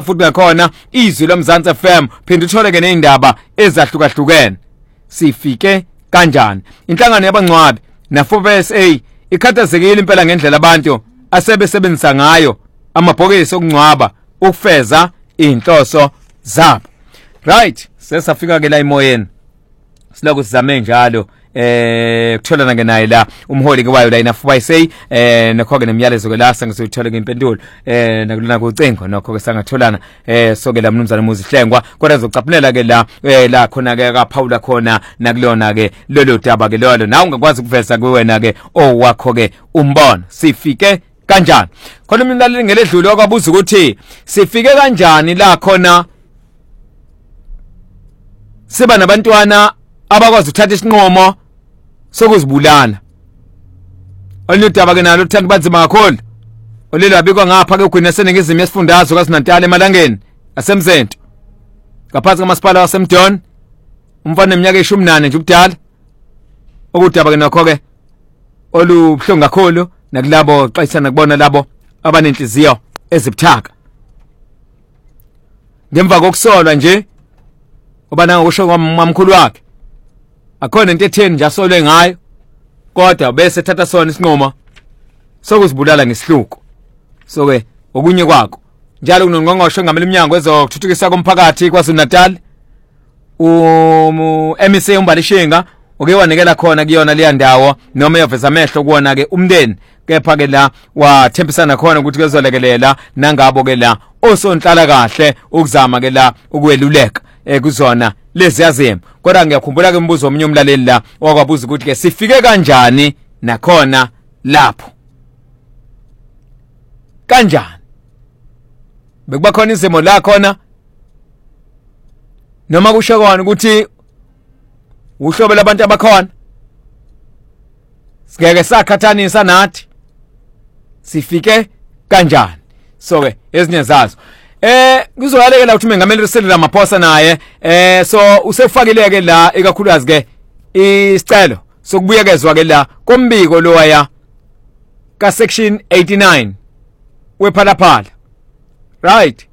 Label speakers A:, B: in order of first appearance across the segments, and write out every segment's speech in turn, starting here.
A: futhi ngakhona izwi lomzansi FM phinde uthole ke neindaba ezahlukahlukene. Sifike kanjani? Inhlangano yabangcwabi na4SA ikhathazekile impela ngendlela abantu asebesebenzisa ngayo amabhokisi okungcwaba ukufeza inhloso zabo. Right, sesafika ke la emoyeni. Siloko sizame njalo kutholana ke naye la umholi ke wayo la na4SA nokho ke nemiyalezo ke la sengisuyithola ke impendulo nakulona kucingo nokho ke sangatholana so ke la mnumzana Muzihlengwa kodwa ezocaphunela ke la khona ke kaPaula khona nakulona ke lolo daba ke lolo nawe ungakwazi ukuveza kuwena ke owakho ke umbono. Sifike kanjani? Khona umlaleli ngeledlule okwabuza ukuthi sifike kanjani la khona siba nabantwana abakwazi ukuthatha isinqumo sokuzibulala. Oludaba ke nalo uthanda banzima kakhulu. Olelo abikwa ngapha ke ugwina seningizimo yesifundazwe kaSinatali eMalangeni asemzento. Ngaphansi kamasipala waseMdon. Umfana eminyaka 18 nje ubudala. Okudaba ke nokho ke olubhlungu kakhulu nakulabo xayisana kubona labo abanenhliziyo ezibuthaka. Ngemva kokusolwa nje obana ngokusho kwamamkhulu wakhe akhona into etheni nje asolwe ngayo kodwa bese thatha sona isinqumo sokuzibulala ngesihluko. So ke okunye kwakho njalo kunongqongqosho ngamela iminyango ezokuthuthukisa komphakathi kwaZulu-Natal MEC uMbalishenga oke wanikela khona kuyona leya ndawo noma yoveza amehlo kuona ke umndeni kepha ke la wathempisana khona ukuthi kezolekelela nangabo ke la osonhlala kahle ukuzama ke la ukweluleka kuzona lezi yazimo. Kodwa ngiyakhumbula ke umbuzo omnye umlaleli la wakwabuza ukuthi ke sifike kanjani nakhona lapho kanjani bekuba khona izimo la khona noma kusho kona ukuthi uhlobo labantu abakhona singeke sakhathanisa nathi sifike kanjani. So ke ezinye zazo kuzoyalekela ukuthi mengameli Cyril Ramaphosa naye so usefakile ke la ikakhulukazi ke isicelo sokubuyekezwa ke la kombiko lo waya ka section 89 wephalaphala. Right,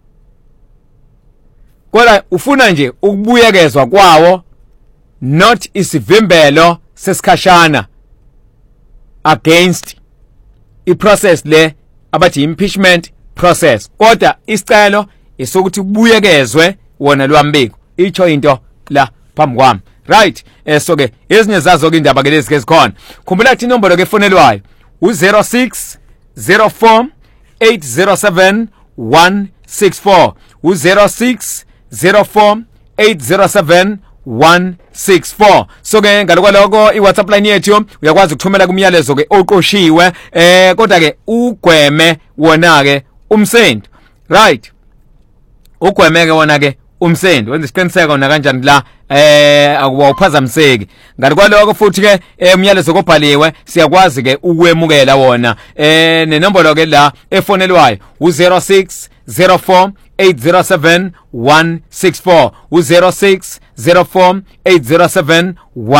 A: kodwa ufuna nje ukubuyekezwa kwawo not isivimbelo sesikhashana against iprocess le abathi impeachment process. Kodwa isicelo isokuthi kubuyekezwe wona lwambiko icho into la phambi kwami. Right, so ke ezinye zazo ke indaba ke lezi ke zikhona. Khumbula ukuthi inombolo ke efonelwayo u06 04 807 164 u06 04 807 164. So ke ngalokwaloko iWhatsApp line yethu uyakwazi ukuthumela kumyalezo ke oqoshiwe kodwa ke ugweme wona ke umsendo. Right, ugweme ke wona ke umsendo wenza isiqiniseko na kanjani la akuwuphazamiseki. Ngalokwaloko futhi ke umyalezo kobhaliwe siyakwazi ke ukwemukela wona nenombolo ke la efonelwayo u06 04 807 164 u06 04 807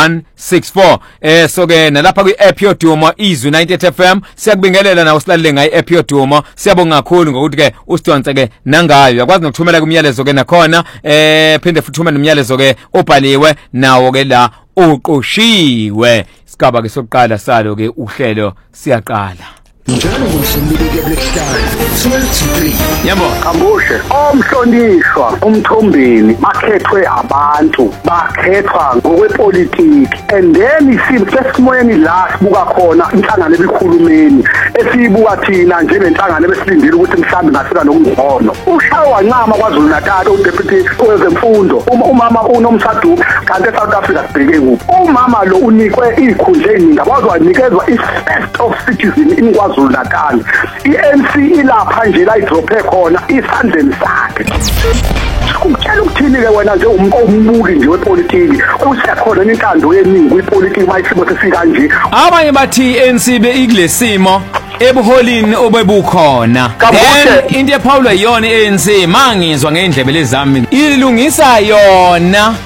A: 164. So ke nalapha kwi-app yodumo izwi 98 FM siyakubingelela nawe silalele ngayi app yodumo. Siyabonga kakhulu ngokuthi ke usidonse ke nangayo. Uyakwazi nokuthumela kumyalezo ke nakhona phinde futhi uthumele umyalezo ke obhaliwe nawo ke la uqoshiwe. Sigaba ke sokuqala salo ke uhlelo siyaqala.
B: Njalo ngomshini kulesihlanu 12
A: Yebo
C: Kabushe omhlonishwa umthombeni bakhethwe abantu bakhethwa ngokwepolitiki and then sesimoyeni la sibuka khona inhlangano ebikhulumeni esibuka thina njengenhlangano ebesilindile ukuthi mhlambe ngasika nokungcono ushawa ncama kwaZulu-Natal uDeputy wezemfundo umama uNomsadu kanti eSouth Africa sibheke kuphi umama lo unikwe ikhundla eziningi abazwanikezwa i-first of citizen in KwaZulu-Natal. I-ANC ilapha nje la idrophe khona isandleni sakhe. Ukutshela ukuthini ke wena nje umbuki nje wepolitiki usekhona intando yeningi kwipolitiki mayisimo sesika nje.
A: Abanye bathi i-ANC beyikulesimo ebuholini obebukhona. Into ePaul ayona i-ANC mangizwa ngendlebe lezami ilungisa yona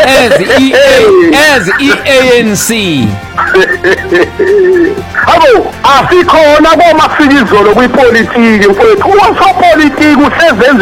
A: as i-ANC.
C: Abo asikhona komasikizolo kwipolitiki mfowethu uwasopolitiki usezenza